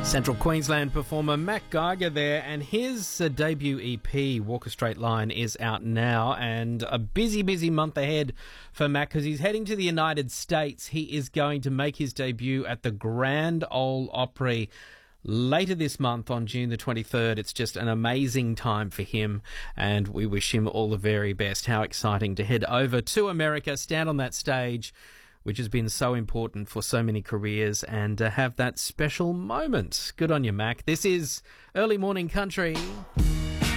Central Queensland performer Mac Geiger there, and his debut EP, Walk a Straight Line, is out now, and a busy month ahead for Mac because he's heading to the United States. He is going to make his debut at the Grand Ole Opry later this month on June the 23rd. It's just an amazing time for him, and we wish him all the very best. How exciting to head over to America, stand on that stage, which has been so important for so many careers, and have that special moment. Good on you, Mac. This is Early Morning Country.